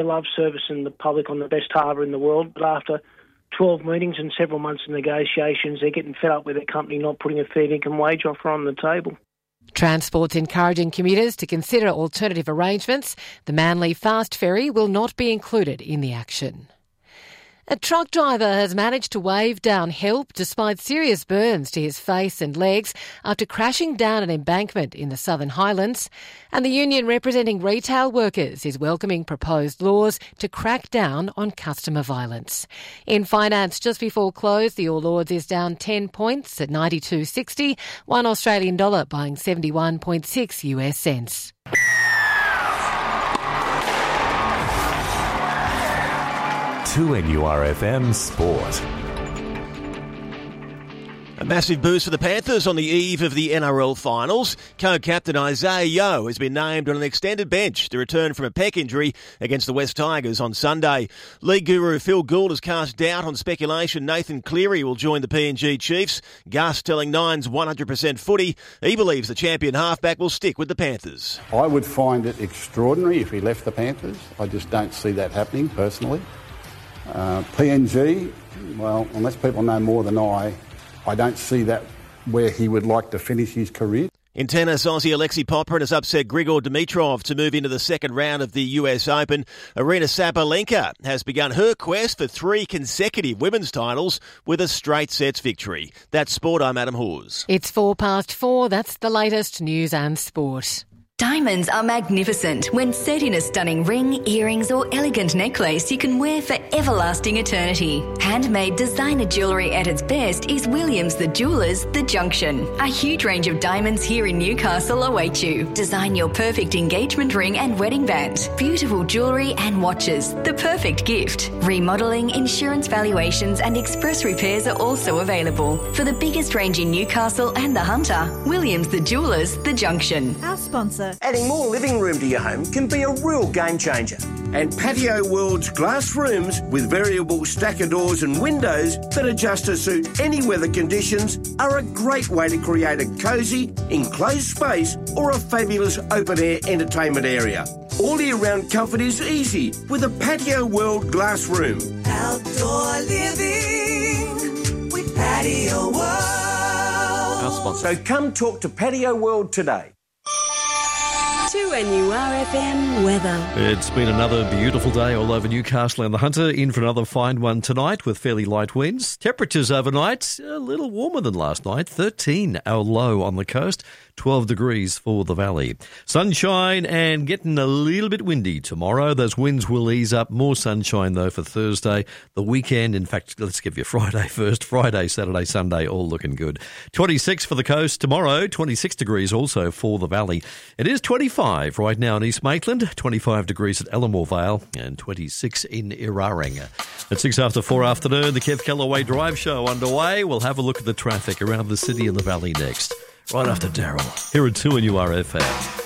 I love servicing the public on the best harbour in the world, but after 12 meetings and several months of negotiations, they're getting fed up with their company not putting a fair income wage offer on the table. Transport's encouraging commuters to consider alternative arrangements. The Manly Fast Ferry will not be included in the action. A truck driver has managed to wave down help despite serious burns to his face and legs after crashing down an embankment in the Southern Highlands. And the union representing retail workers is welcoming proposed laws to crack down on customer violence. In finance, just before close, the All Ords is down 10 points at 92.60, one Australian dollar buying 71.6 US cents. To NURFM Sport. A massive boost for the Panthers on the eve of the NRL finals. Co-captain Isaiah Yeo has been named on an extended bench to return from a pec injury against the West Tigers on Sunday. League guru Phil Gould has cast doubt on speculation Nathan Cleary will join the PNG Chiefs. Gus telling Nine's 100% footy he believes the champion halfback will stick with the Panthers. I would find it extraordinary if he left the Panthers. I just don't see that happening personally. PNG, well, unless people know more than I don't see that where he would like to finish his career. In tennis, Aussie Alexei Popyrin has upset Grigor Dimitrov to move into the second round of the US Open. Aryna Sabalenka has begun her quest for 3 consecutive women's titles with a straight sets victory. That's sport. I'm Adam Hawes. It's 4:04. That's the latest news and sport. Diamonds are magnificent when set in a stunning ring, earrings or elegant necklace you can wear for everlasting eternity. Handmade designer jewellery at its best is Williams the Jewellers, The Junction. A huge range of diamonds here in Newcastle await you. Design your perfect engagement ring and wedding band. Beautiful jewellery and watches, the perfect gift. Remodelling, insurance valuations and express repairs are also available. For the biggest range in Newcastle and the Hunter, Williams the Jewellers, The Junction. Our sponsor. Adding more living room to your home can be a real game changer. And Patio World's glass rooms with variable stacker doors and windows that adjust to suit any weather conditions are a great way to create a cosy, enclosed space or a fabulous open-air entertainment area. All year-round comfort is easy with a Patio World glass room. Outdoor living with Patio World. Our sponsor. So come talk to Patio World today. To NURFM weather. It's been another beautiful day all over Newcastle and the Hunter. In for another fine one tonight with fairly light winds. Temperatures overnight a little warmer than last night. 13 our low on the coast. 12 degrees for the valley. Sunshine and getting a little bit windy tomorrow. Those winds will ease up. More sunshine, though, for Thursday. The weekend, in fact, let's give you Friday first. Friday, Saturday, Sunday, all looking good. 26 for the coast tomorrow. 26 degrees also for the valley. It is 25 right now in East Maitland. 25 degrees at Ellamore Vale and 26 in Iraring. At 6 after 4 afternoon, the Kev Callaway Drive Show underway. We'll have a look at the traffic around the city and the valley next. Right after Daryl, here at 2NURFM.